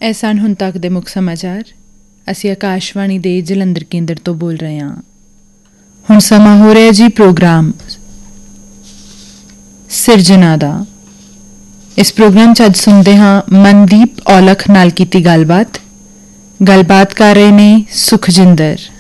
ਇਹ ਸਨ ਹੁਣ ਤੱਕ ਦੇ ਮੁੱਖ ਸਮਾਚਾਰ। ਅਸੀਂ ਆਕਾਸ਼ਵਾਣੀ ਦੇ ਜਲੰਧਰ ਕੇਂਦਰ ਤੋਂ ਬੋਲ ਰਹੇ ਹਾਂ। ਹੁਣ ਸਮਾਂ ਹੋ ਰਿਹਾ ਜੀ ਪ੍ਰੋਗਰਾਮ ਸਿਰਜਣਾ ਦਾ। ਇਸ ਪ੍ਰੋਗਰਾਮ 'ਚ ਅੱਜ ਸੁਣਦੇ ਹਾਂ ਮਨਦੀਪ ਔਲਖ ਨਾਲ ਕੀਤੀ ਗੱਲਬਾਤ ਕਰ ਰਹੇ ਨੇ ਸੁਖਜਿੰਦਰ।